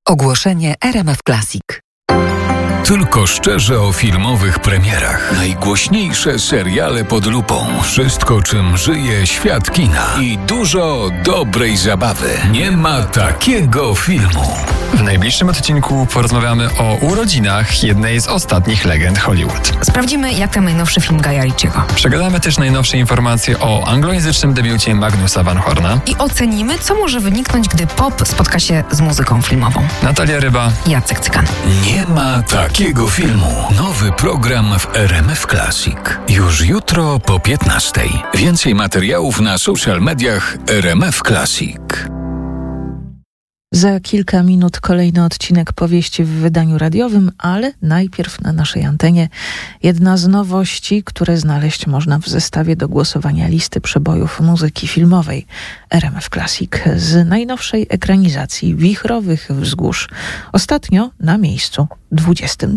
Ogłoszenie RMF Classic. Tylko szczerze o filmowych premierach. Najgłośniejsze seriale pod lupą. Wszystko, czym żyje świat kina. I dużo dobrej zabawy. Nie ma takiego filmu. W najbliższym odcinku porozmawiamy o urodzinach jednej z ostatnich legend Hollywood. Sprawdzimy, jak tam najnowszy film Guya Ritchiego. Przegadamy też najnowsze informacje o anglojęzycznym debiucie Magnusa Van Horna. I ocenimy, co może wyniknąć, gdy pop spotka się z muzyką filmową. Natalia Ryba, Jacek Cygan. Nie ma takiego filmu. Nowy program w RMF Classic. Już jutro po 15:00. Więcej materiałów na social mediach RMF Classic. Za kilka minut kolejny odcinek Powieści w wydaniu radiowym, ale najpierw na naszej antenie jedna z nowości, które znaleźć można w zestawie do głosowania listy przebojów muzyki filmowej RMF Classic z najnowszej ekranizacji Wichrowych Wzgórz. Ostatnio na miejscu 23.